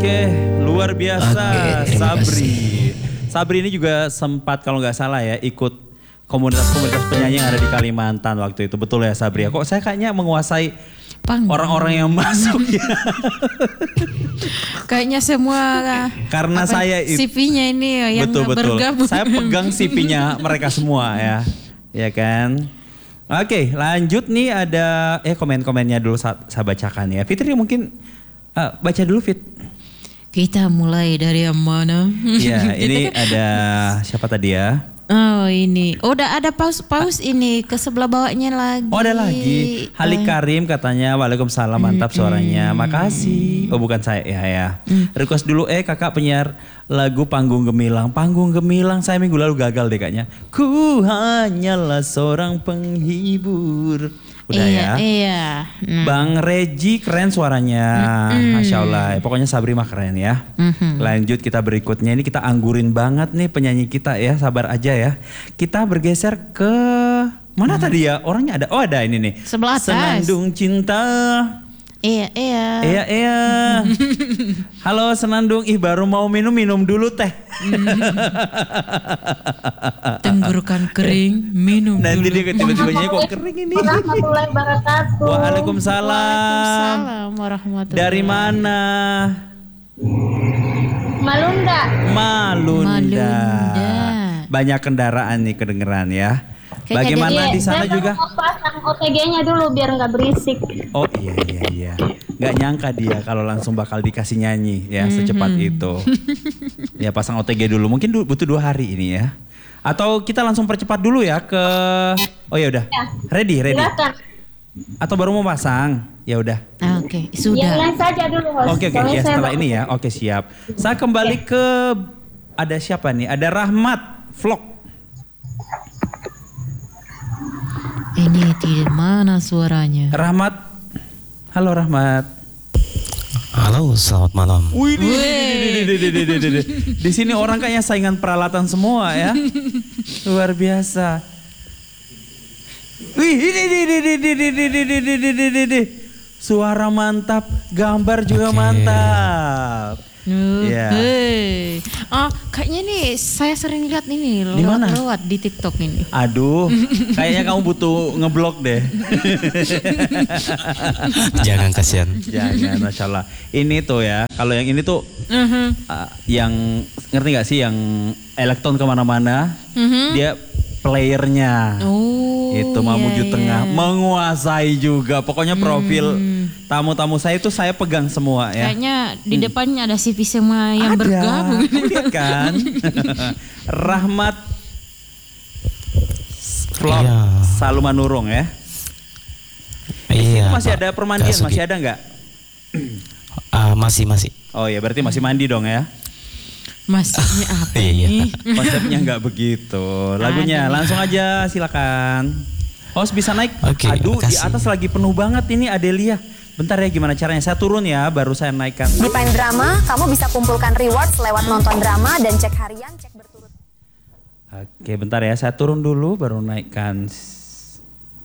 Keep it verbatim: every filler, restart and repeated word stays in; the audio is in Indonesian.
Oke, luar biasa Oke, Sabri. Sabri ini juga sempat kalau nggak salah ya ikut komunitas-komunitas penyanyi yang ada di Kalimantan waktu itu. Betul ya Sabri? Kok saya kayaknya menguasai orang-orang yang masuk ya. Kayaknya semua Karena apa, saya C V-nya ini yang betul, betul. bergabung. Saya pegang C V-nya mereka semua ya. Ya kan? Oke, lanjut nih ada eh komen-komennya dulu saya, saya bacakan ya. Fitri mungkin uh, baca dulu Fit. Kita mulai dari yang mana? Iya, ini ada siapa tadi ya? Oh ini, oh, udah ada paus-paus ini ke sebelah bawahnya lagi. Oh ada lagi, Halik Karim katanya Waalaikumsalam mantap suaranya, makasih. Oh bukan saya ya ya. Request dulu eh kakak penyiar lagu Panggung Gemilang. Panggung Gemilang saya minggu lalu gagal deh kayaknya. Ku hanyalah seorang penghibur. Udah iya, ya. Iya. Hmm. Bang Reji keren suaranya, mm-hmm. Masya Allah. Pokoknya Sabri mah keren ya. Mm-hmm. Lanjut kita berikutnya ini kita anggurin banget nih penyanyi kita ya. Sabar aja ya. Kita bergeser ke mana hmm. tadi ya? Orangnya ada. Oh ada ini nih. Sebelah atas. Senandung Cinta. Iya iya. Iya iya. Halo Senandung, ih baru mau minum minum dulu teh. Tenggorokan kering, minum Nanti dulu. dia tiba-tiba kok kering ini. Warahmatullahi wabarakatuh. Waalaikumsalam. Waalaikumsalam warahmatullahi. Dari mana? Malunda. Malunda. Malunda. Banyak kendaraan nih kedengeran ya. Kayaknya Bagaimana Iya, di sana saya juga? mau pasang O T G-nya dulu biar nggak berisik. Oh iya iya iya. Gak nyangka dia kalau langsung bakal dikasih nyanyi ya secepat itu. Ya pasang O T G dulu. Mungkin du- butuh dua hari ini ya. Atau kita langsung percepat dulu ya ke. Oh ya udah. Ya. Ready ready. Silakan. Atau baru mau pasang? Ya udah. Ah, Oke okay. Yang sudah. lain saja dulu host. Oke oke Soalnya ya saya setelah mau- ini ya. Oke siap. Saya kembali ke ada siapa nih? Ada Rahmat Vlog. Ini di mana suaranya? Rahmat. Halo Rahmat. Halo, selamat malam. Wih, di, di, di, di, di, di, di, di. Di sini orang kayaknya saingan peralatan semua ya. Luar biasa. Wih, ini di, di, di, di, di, di, di, di, di, di, di, di. Suara mantap, gambar juga Oke. mantap. Uh, Iya. hey. Ah, kayaknya nih saya sering lihat ini Di mana? lewat-lewat di TikTok ini. Aduh, kayaknya kamu butuh ngeblok deh. Jangan kasihan. Jangan, Masya Allah. Ini tuh ya, kalau yang ini tuh Mhm. uh, yang ngerti gak sih yang elektron kemana-mana, Mhm. dia playernya. Oh. Itu Mamuju iya, Tengah iya. menguasai juga. Pokoknya profil tamu-tamu saya itu saya pegang semua ya. Kayaknya di depannya ada C V semua yang Ada. bergabung. Lihat kan. Rahmat Vlog Iya. Salumanurung ya. Iya. Masih Pak. ada permandian, Kasugi. masih ada nggak? Ah, masih masih. Oh ya berarti masih mandi dong ya. Maksudnya apa Iya, iya. nih? Konsepnya nggak begitu. Lagunya Aduh. langsung aja silakan. Host bisa naik. Oke, Aduh di makasih. atas lagi penuh banget ini Adelia. Bentar ya gimana caranya? Saya turun ya baru saya naikkan. Di Prime Drama, kamu bisa kumpulkan rewards lewat nonton drama dan cek harian, cek berturut. Oke bentar ya saya turun dulu baru naikkan